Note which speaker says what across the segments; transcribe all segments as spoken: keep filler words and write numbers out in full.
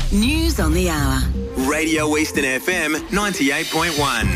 Speaker 1: News on the hour.
Speaker 2: Radio Eastern F M ninety-eight point one.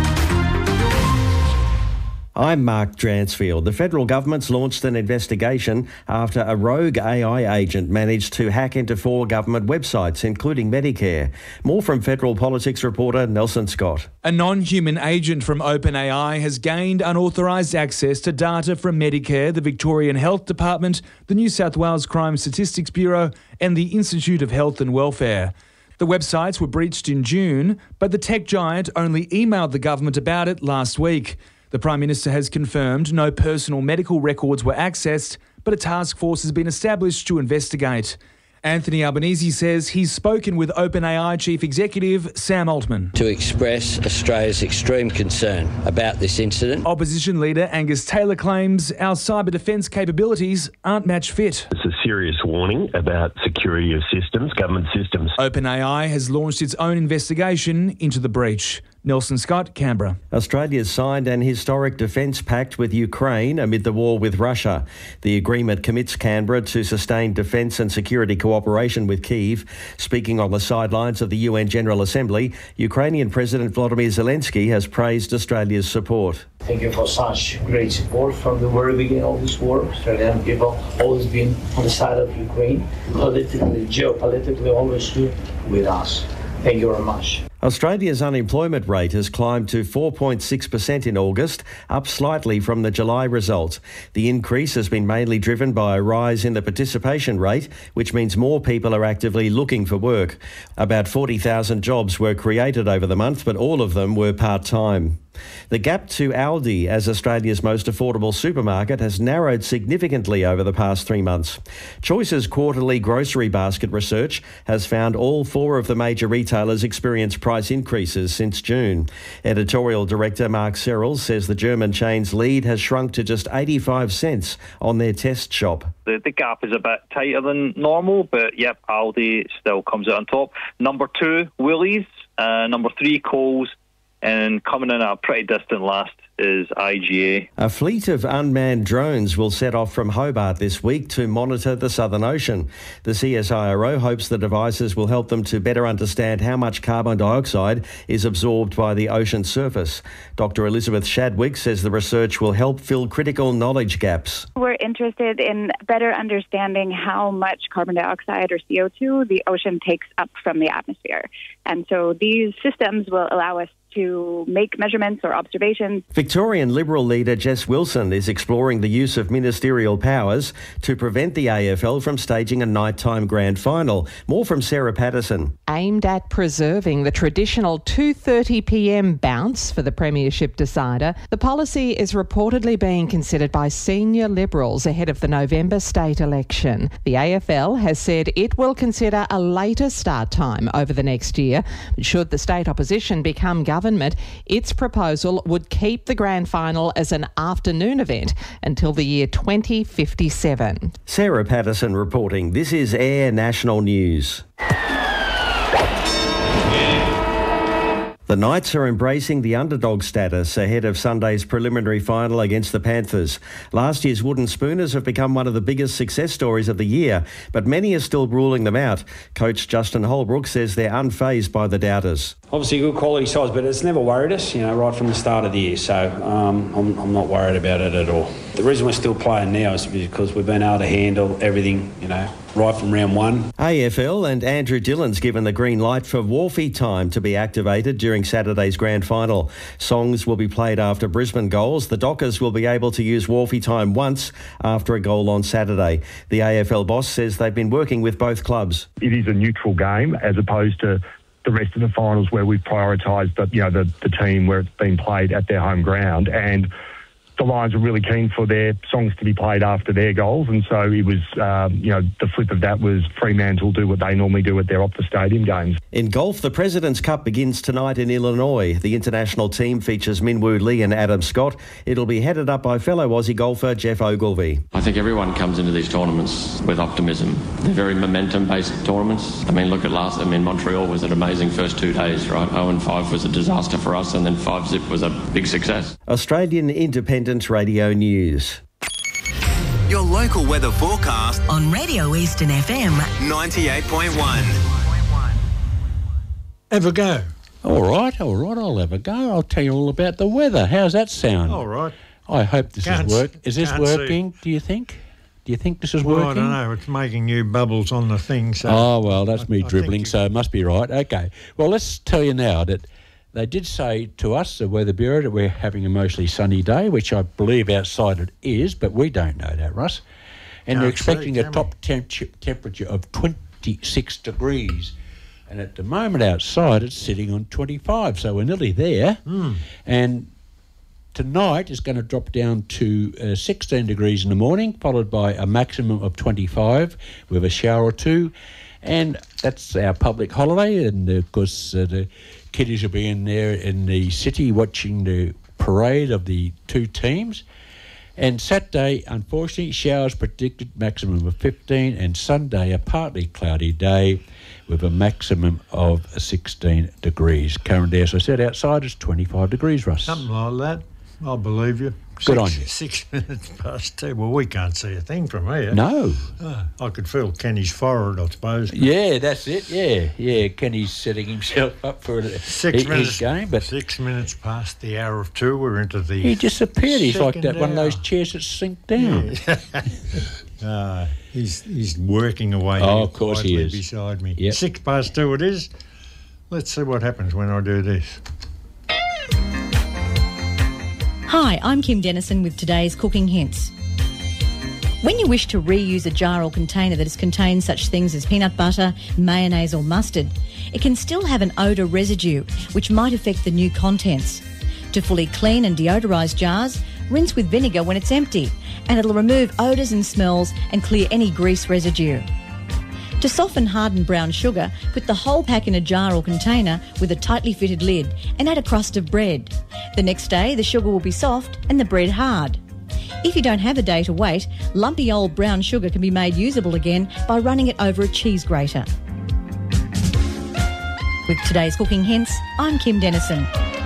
Speaker 3: I'm Mark Dransfield. The federal government's launched an investigation after a rogue A I agent managed to hack into four government websites, including Medicare. More from Federal Politics reporter Nelson Scott.
Speaker 4: A non-human agent from OpenAI has gained unauthorised access to data from Medicare, the Victorian Health Department, the New South Wales Crime Statistics Bureau and the Institute of Health and Welfare. The websites were breached in June, but the tech giant only emailed the government about it last week. The Prime Minister has confirmed no personal medical records were accessed, but a task force has been established to investigate. Anthony Albanese says he's spoken with OpenAI Chief Executive Sam Altman
Speaker 5: to express Australia's extreme concern about this incident.
Speaker 4: Opposition leader Angus Taylor claims our cyber defence capabilities aren't match fit.
Speaker 6: It's a serious warning about security of systems, government systems.
Speaker 4: OpenAI has launched its own investigation into the breach. Nelson Scott, Canberra.
Speaker 3: Australia's signed an historic defence pact with Ukraine amid the war with Russia. The agreement commits Canberra to sustain defence and security cooperation with Kyiv. Speaking on the sidelines of the U N General Assembly, Ukrainian President Volodymyr Zelensky has praised Australia's support.
Speaker 7: Thank you for such great support from the very beginning of this war. Australian people always been on the side of Ukraine, politically, geopolitically, always stood with us. Thank you very much.
Speaker 3: Australia's unemployment rate has climbed to four point six percent in August, up slightly from the July result. The increase has been mainly driven by a rise in the participation rate, which means more people are actively looking for work. About forty thousand jobs were created over the month, but all of them were part-time. The gap to Aldi as Australia's most affordable supermarket has narrowed significantly over the past three months. Choice's quarterly grocery basket research has found all four of the major retailers experienced price increases since June. Editorial Director Mark Serrell says the German chain's lead has shrunk to just eighty-five cents on their test shop.
Speaker 8: The, the gap is a bit tighter than normal, but yep, Aldi still comes out on top. Number two, Woolies. Uh, number three, Coles. And coming in at a pretty distant last is I G A.
Speaker 3: A fleet of unmanned drones will set off from Hobart this week to monitor the Southern Ocean. The C S I R O hopes the devices will help them to better understand how much carbon dioxide is absorbed by the ocean surface. Doctor Elizabeth Shadwick says the research will help fill critical knowledge gaps.
Speaker 9: We're interested in better understanding how much carbon dioxide or C O two the ocean takes up from the atmosphere. And so these systems will allow us to make measurements or observations.
Speaker 3: Victorian Liberal leader Jess Wilson is exploring the use of ministerial powers to prevent the A F L from staging a nighttime grand final. More from Sarah Patterson.
Speaker 10: Aimed at preserving the traditional two thirty p m bounce for the premiership decider, the policy is reportedly being considered by senior Liberals ahead of the November state election. The A F L has said it will consider a later start time over the next year. But should the state opposition become government, Government, its proposal would keep the grand final as an afternoon event until the year twenty fifty-seven.
Speaker 3: Sarah Patterson reporting. This is Air National News. The Knights are embracing the underdog status ahead of Sunday's preliminary final against the Panthers. Last year's Wooden Spooners have become one of the biggest success stories of the year, but many are still ruling them out. Coach Justin Holbrook says they're unfazed by the doubters.
Speaker 11: Obviously good quality sides, but it's never worried us, you know, right from the start of the year. So um, I'm, I'm not worried about it at all. The reason we're still playing now is because we've been able to handle everything, you know, right from round one.
Speaker 3: A F L and Andrew Dillon's given the green light for Wharfie time to be activated during Saturday's grand final. Songs will be played after Brisbane goals. The Dockers will be able to use Wharfie time once after a goal on Saturday. The A F L boss says they've been working with both clubs.
Speaker 6: It is a neutral game as opposed to the rest of the finals where we've prioritised the, you know, the, the team where it's been played at their home ground. And the Lions were really keen for their songs to be played after their goals, and so it was, um, you know, the flip of that was Fremantle do what they normally do at their Optus Stadium games.
Speaker 3: In golf, the President's Cup begins tonight in Illinois. The international team features Minwoo Lee and Adam Scott. It'll be headed up by fellow Aussie golfer Jeff Ogilvy.
Speaker 12: I think everyone comes into these tournaments with optimism. They're very momentum-based tournaments. I mean, look at last, I mean, Montreal was an amazing first two days, right? oh and five was a disaster for us, and then five zip was a big success.
Speaker 3: Australian Independent Radio News.
Speaker 2: Your local weather forecast
Speaker 1: on Radio Eastern F M
Speaker 2: ninety-eight point one.
Speaker 1: Have a go.
Speaker 13: All right, all right, I'll have a go. I'll tell you all about the weather. How's that sound?
Speaker 1: All right.
Speaker 13: I hope this
Speaker 1: Can't
Speaker 13: is work. Is this
Speaker 1: can't
Speaker 13: working, do you think? Do you think this is
Speaker 1: Well,
Speaker 13: working?
Speaker 1: I don't know. It's making new bubbles on the thing. So
Speaker 13: Oh, well, that's me
Speaker 1: I- I
Speaker 13: dribbling,
Speaker 1: think
Speaker 13: so it must be right. Okay. Well, let's tell you now that they did say to us, the Weather Bureau, that we're having a mostly sunny day, which I believe outside it is, but we don't know that, Russ. And
Speaker 1: Can't
Speaker 13: they're expecting
Speaker 1: see,
Speaker 13: a
Speaker 1: can
Speaker 13: top temp- temperature of twenty-six degrees. And at the moment outside, it's sitting on twenty-five, so we're nearly there.
Speaker 1: Mm.
Speaker 13: And tonight is going to drop down to uh, sixteen degrees in the morning, followed by a maximum of twenty-five with a shower or two. And that's our public holiday. And, of course, uh, the kiddies will be in there in the city watching the parade of the two teams. And Saturday, unfortunately, showers predicted, maximum of fifteen, and Sunday, a partly cloudy day with a maximum of sixteen degrees. Currently, as I said, outside it's twenty-five degrees, Russ.
Speaker 1: something like that. I believe you.
Speaker 13: Good
Speaker 1: six,
Speaker 13: on you.
Speaker 1: Six minutes past two. Well, we can't see a thing from here.
Speaker 13: No.
Speaker 1: Oh, I could feel Kenny's forehead, I suppose.
Speaker 13: Yeah, that's it. Yeah, yeah. Kenny's setting himself up for
Speaker 1: Six
Speaker 13: his
Speaker 1: minutes,
Speaker 13: game, but
Speaker 1: six minutes past the hour of two. We're into the.
Speaker 13: he disappeared. He's like
Speaker 1: second
Speaker 13: that one of those
Speaker 1: hour.
Speaker 13: chairs that sink down.
Speaker 1: uh, he's he's working away.
Speaker 13: Oh,
Speaker 1: here
Speaker 13: of course he
Speaker 1: quietly
Speaker 13: is.
Speaker 1: beside me.
Speaker 13: Yep.
Speaker 1: Six past two it is. Let's see what happens when I do this.
Speaker 14: Hi, I'm Kim Dennison with today's Cooking Hints. When you wish to reuse a jar or container that has contained such things as peanut butter, mayonnaise or mustard, it can still have an odour residue which might affect the new contents. To fully clean and deodorise jars, rinse with vinegar when it's empty, and it'll remove odours and smells and clear any grease residue. To soften hardened brown sugar, put the whole pack in a jar or container with a tightly fitted lid and add a crust of bread. The next day, the sugar will be soft and the bread hard. If you don't have a day to wait, lumpy old brown sugar can be made usable again by running it over a cheese grater. With today's Cooking Hints, I'm Kim Dennison.